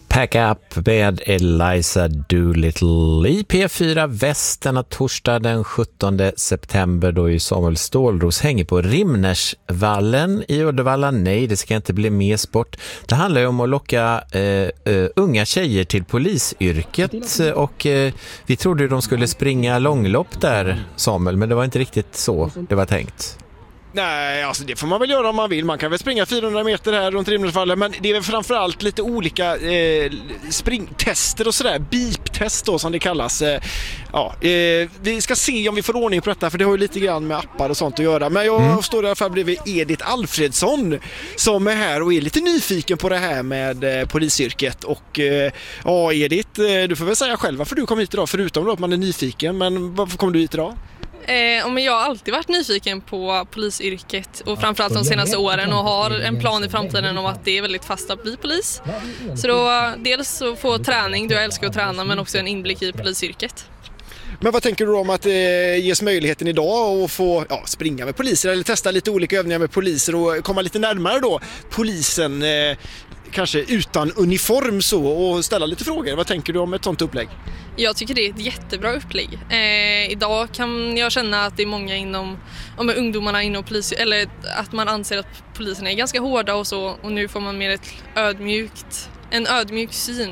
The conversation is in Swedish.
Pack Up med Eliza Doolittle i P4 Väst denna torsdag den 17 september då ju Samuel Stålros hänger på Rimnersvallen i Uddevalla. Nej, det ska inte bli mer sport. Det handlar ju om att locka unga tjejer till polisyrket och vi trodde ju de skulle springa långlopp där, Samuel, men det var inte riktigt så det var tänkt. Nej, alltså det får man väl göra om man vill. Man kan väl springa 400 meter här runt Rimnersvallen, men det är väl framförallt lite olika springtester och sådär, beep-test då som det kallas. Vi ska se om vi får ordning på detta, för det har ju lite grann med appar och sånt att göra. Men jag står i alla fall bredvid Edith Alfredsson som är här och är lite nyfiken på det här med polisyrket. Och Edith, du får väl säga själv varför du kom hit idag, förutom då att man är nyfiken, men varför kom du hit idag? Men jag har alltid varit nyfiken på polisyrket och framförallt de senaste åren och har en plan i framtiden om att det är väldigt fast att bli polis. Så då dels att få träning, jag älskar att träna, men också en inblick i polisyrket. Men vad tänker du om att ges möjligheten idag att få springa med poliser eller testa lite olika övningar med poliser och komma lite närmare då polisen, kanske utan uniform så, och ställa lite frågor? Vad tänker du om ett sånt upplägg? Jag tycker det är ett jättebra upplägg. Idag kan jag känna att det är många ungdomarna inom polis, eller att man anser att polisen är ganska hårda och så, och nu får man mer en ödmjuk syn